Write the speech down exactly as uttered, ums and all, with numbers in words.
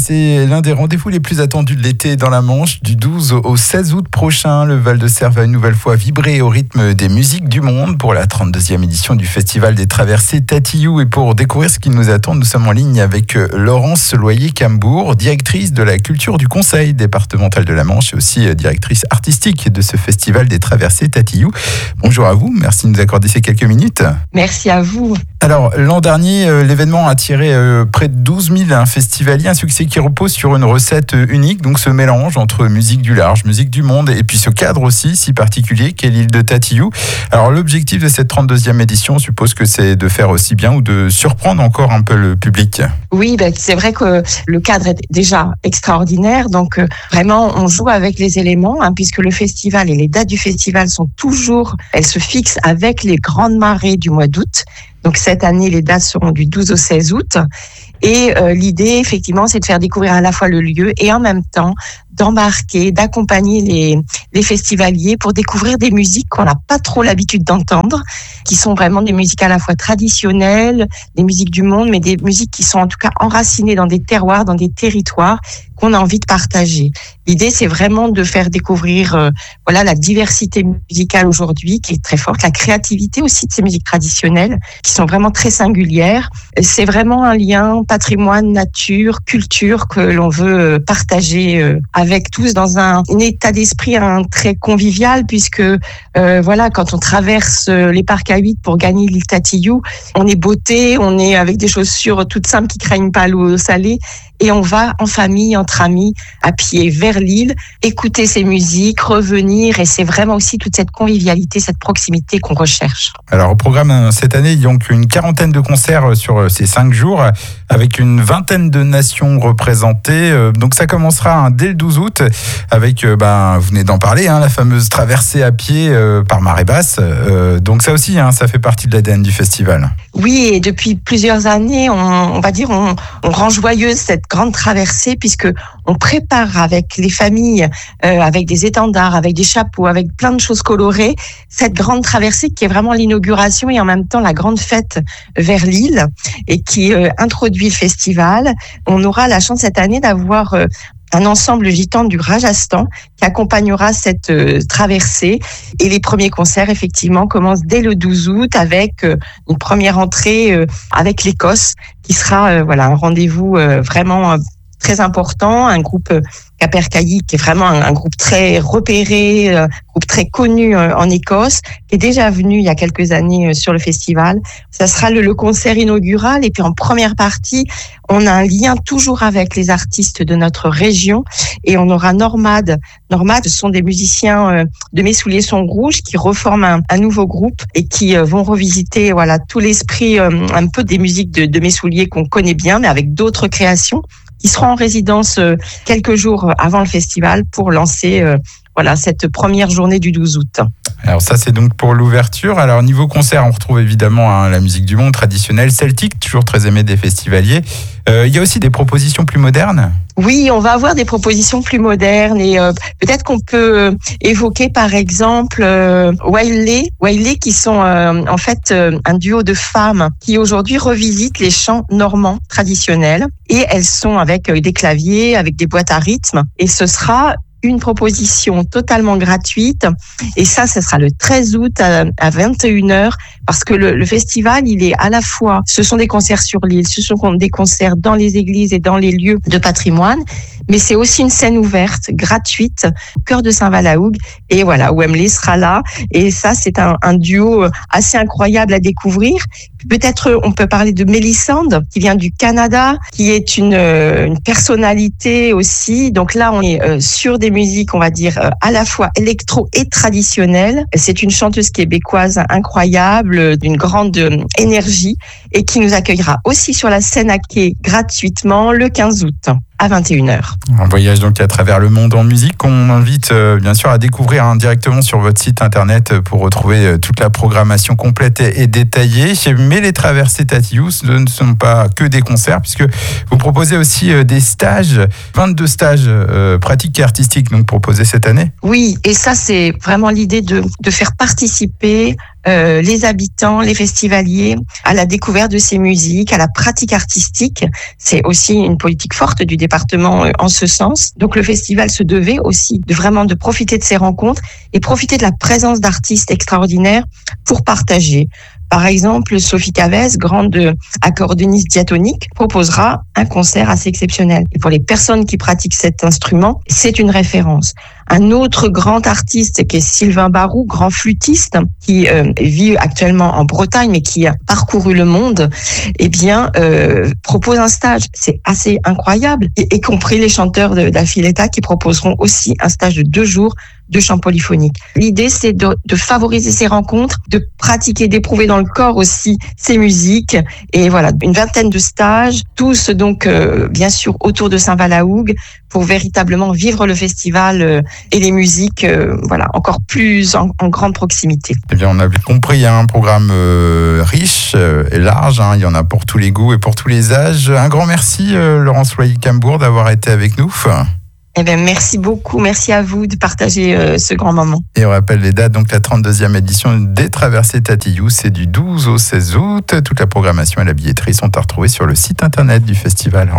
c'est l'un des rendez-vous les plus attendus de l'été dans la Manche. Du douze au seize août prochain, le Val-de-Serre va une nouvelle fois vibrer au rythme des musiques du monde pour la trente-deuxième édition du Festival des Traversées Tatillou. Et pour découvrir ce qui nous attend, nous sommes en ligne avec Laurence Loyer-Cambourg, directrice de la culture du Conseil départemental de la Manche et aussi directrice artistique de ce Festival des Traversées Tatillou. Bonjour à vous, merci de nous accorder ces quelques minutes. Merci à vous. Alors, l'an dernier, l'événement a attiré près de douze mille festivaliers, un succès qui repose sur une recette unique, donc ce mélange entre musique du large, musique du monde et puis ce cadre aussi si particulier qu'est l'île de Tatillou. Alors, l'objectif de cette trente-deuxième édition, on suppose que c'est de faire aussi bien ou de surprendre encore un peu le public. Oui, ben, c'est vrai que le cadre est déjà extraordinaire, donc euh, vraiment on joue avec les éléments, hein, puisque le festival et les dates du festival sont toujours, elles se fixent avec les grandes marées du mois d'août. Donc cette année, les dates seront du douze au seize août. Et euh, l'idée, effectivement, c'est de faire découvrir à la fois le lieu et en même temps d'embarquer, d'accompagner les, les festivaliers pour découvrir des musiques qu'on n'a pas trop l'habitude d'entendre, qui sont vraiment des musiques à la fois traditionnelles, des musiques du monde, mais des musiques qui sont en tout cas enracinées dans des terroirs, dans des territoires qu'on a envie de partager. L'idée, c'est vraiment de faire découvrir euh, voilà la diversité musicale aujourd'hui qui est très forte, la créativité aussi de ces musiques traditionnelles qui sont vraiment très singulières. C'est vraiment un lien patrimoine, nature, culture que l'on veut partager euh, avec tous dans un, un état d'esprit un, très convivial puisque euh, voilà quand on traverse les parcs à huit pour gagner l'île Tatillou, on est botté, on est avec des chaussures toutes simples qui craignent pas l'eau salée et on va en famille, entre amis, à pied vers l'île, écouter ces musiques, revenir et c'est vraiment aussi toute cette convivialité, cette proximité qu'on recherche. Alors au programme cette année, il y a donc une quarantaine de concerts sur ces cinq jours avec une vingtaine de nations représentées. Donc ça commencera dès le douze août avec, ben, vous venez d'en parler, hein, la fameuse traversée à pied euh, par marée basse. Euh, donc ça aussi, hein, ça fait partie de l'A D N du festival. Oui, et depuis plusieurs années, on, on va dire, on, on rend joyeuse cette grande traversée puisque on prépare avec les familles, euh, avec des étendards, avec des chapeaux, avec plein de choses colorées, cette grande traversée qui est vraiment l'inauguration et en même temps la grande fête vers l'île et qui euh, introduit le festival. On aura la chance cette année d'avoir euh, un ensemble gitan du Rajasthan qui accompagnera cette euh, traversée. Et les premiers concerts, effectivement, commencent dès le douze août avec euh, une première entrée euh, avec l'Écosse qui sera euh, voilà un rendez-vous euh, vraiment euh, très important, un groupe euh, Capercaillie qui est vraiment un, un groupe très repéré, un groupe très connu euh, en Écosse, qui est déjà venu il y a quelques années euh, sur le festival. Ça sera le, le concert inaugural et puis en première partie, on a un lien toujours avec les artistes de notre région et on aura Normad. Normad, ce sont des musiciens euh, de Mes souliers sont rouges qui reforment un, un nouveau groupe et qui euh, vont revisiter voilà tout l'esprit euh, un peu des musiques de, de Mes souliers qu'on connaît bien, mais avec d'autres créations. Qui seront en résidence euh, quelques jours avant le festival pour lancer euh, voilà cette première journée du douze août. Alors ça c'est donc pour l'ouverture. Alors niveau concert, on retrouve évidemment hein, la musique du monde traditionnelle, celtique, toujours très aimée des festivaliers. Euh, il y a aussi des propositions plus modernes. Oui, on va avoir des propositions plus modernes et euh, peut-être qu'on peut euh, évoquer par exemple euh, Wailey, Wailey qui sont euh, en fait euh, un duo de femmes qui aujourd'hui revisitent les chants normands traditionnels et elles sont avec euh, des claviers, avec des boîtes à rythme et ce sera une proposition totalement gratuite et ça, ce sera le treize août à, à vingt et une heures parce que le, le festival, il est à la fois, ce sont des concerts sur l'île, ce sont des concerts dans les églises et dans les lieux de patrimoine, mais c'est aussi une scène ouverte, gratuite, au cœur de Saint-Valahougue et voilà, Wembley sera là et ça, c'est un, un duo assez incroyable à découvrir. Peut-être on peut parler de Melisande qui vient du Canada, qui est une, une personnalité aussi. Donc là, on est sur des musiques, on va dire, à la fois électro et traditionnelles. C'est une chanteuse québécoise incroyable, d'une grande énergie et qui nous accueillera aussi sur la scène à quai gratuitement le quinze août. À vingt et une heures. Un voyage donc à travers le monde en musique qu'on invite euh, bien sûr à découvrir hein, directement sur votre site internet pour retrouver euh, toute la programmation complète et, et détaillée. Mais les traversées Tatillou, ce ne sont pas que des concerts puisque vous proposez aussi euh, des stages, vingt-deux stages euh, pratiques et artistiques donc proposés cette année. Oui, et ça c'est vraiment l'idée de, de faire participer euh, les habitants, les festivaliers à la découverte de ces musiques, à la pratique artistique. C'est aussi une politique forte du département euh, en ce sens. Donc le festival se devait aussi de vraiment de profiter de ces rencontres et profiter de la présence d'artistes extraordinaires pour partager. Par exemple, Sophie Cavez, grande accordéoniste diatonique, proposera un concert assez exceptionnel. Et pour les personnes qui pratiquent cet instrument, c'est une référence. Un autre grand artiste qui est Sylvain Barou, grand flûtiste, qui euh, vit actuellement en Bretagne mais qui a parcouru le monde, eh bien euh, propose un stage. C'est assez incroyable. Et, y compris les chanteurs de d'Alfiletta qui proposeront aussi un stage de deux jours de chant polyphonique. L'idée, c'est de, de favoriser ces rencontres, de pratiquer, d'éprouver dans le corps aussi ces musiques. Et voilà, une vingtaine de stages, tous donc euh, bien sûr autour de Saint-Valahougue, pour véritablement vivre le festival euh, et les musiques, euh, voilà, encore plus en, en grande proximité. Eh bien, on a compris, il y a un programme euh, riche euh, et large, hein, il y en a pour tous les goûts et pour tous les âges. Un grand merci, euh, Laurence Loyer-Cambourg, d'avoir été avec nous. Eh bien, merci beaucoup. Merci à vous de partager euh, ce grand moment. Et on rappelle les dates, donc la trente-deuxième édition des Traversées Tatillou, c'est du douze au seize août. Toute la programmation et la billetterie sont à retrouver sur le site internet du festival.